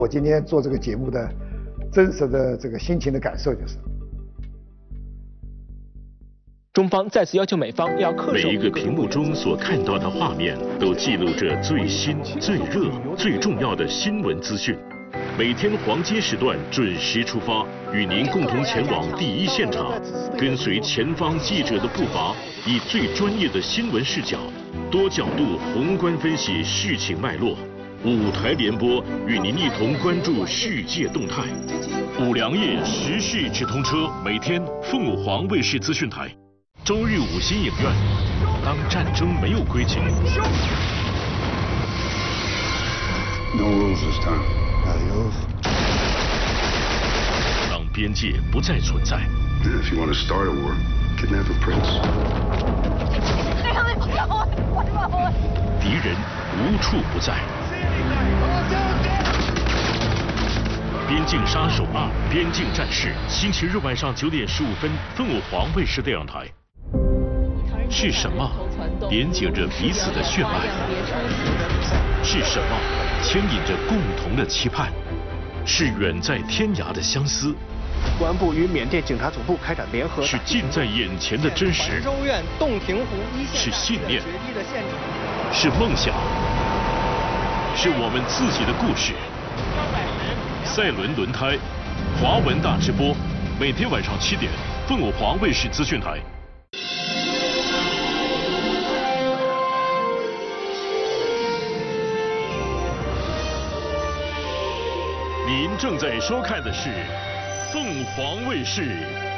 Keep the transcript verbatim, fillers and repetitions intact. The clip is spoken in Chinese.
我今天做这个节目的真实的这个心情的感受就是。 中方再次要求美方要恪守。 每一个屏幕中所看到的画面，都记录着最新、最热、最重要的新闻资讯。每天黄金时段准时出发，与您共同前往第一现场，跟随前方记者的步伐，以最专业的新闻视角，多角度宏观分析事情脉络。五台联播与您一同关注世界动态。五粮液时事直通车，每天凤凰卫视资讯台。 周日五星影院，当战争没有规矩。 No rules this time. No rules. 当边界不再存在。 If you want to start a war, kidnap a prince. 敌人无处不在。边境杀手二：边境战士，星期日晚上九点十五分，凤凰卫视电视台。 是什么连接着彼此的血脉？是什么牵引着共同的期盼？是远在天涯的相思。 公安部与缅甸警察总部开展联合。 是近在眼前的真实。 州院洞庭湖一线。 是信念。是梦想。是我们自己的故事。赛伦轮胎，华文大直播，每天晚上七点，凤凰卫视资讯台。 您正在收看的是凤凰卫视